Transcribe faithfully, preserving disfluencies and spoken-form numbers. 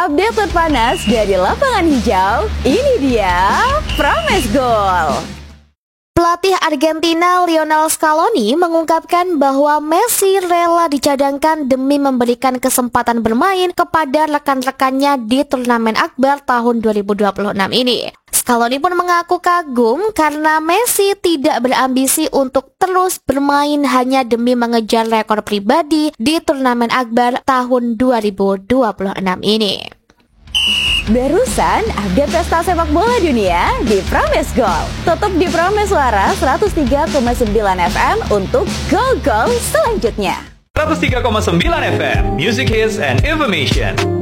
Update terpanas dari lapangan hijau, ini dia Promes Goal. Pelatih Argentina Lionel Scaloni mengungkapkan bahwa Messi rela dicadangkan demi memberikan kesempatan bermain kepada rekan-rekannya di turnamen akbar tahun dua ribu dua puluh enam ini. Scaloni pun mengaku kagum karena Messi tidak berambisi untuk terus bermain hanya demi mengejar rekor pribadi di turnamen akbar tahun dua ribu dua puluh enam ini. Barusan update pesta sepak bola dunia di Promes Goal. Tetap di Promes Suara seratus tiga koma sembilan F M untuk gol-gol selanjutnya. seratus tiga koma sembilan F M, Music Hits and Information.